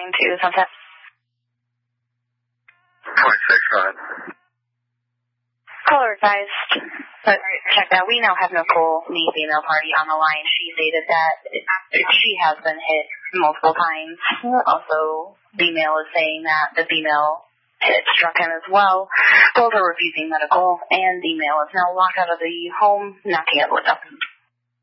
calling to Sunset. 26, right. Caller advised. But check that. We now have Nicole, the female party, on the line. She stated that she has been hit multiple times. Also, the male is saying that the female struck him as well. Both are refusing medical, and the male is now locked out of the home, not to get lit up.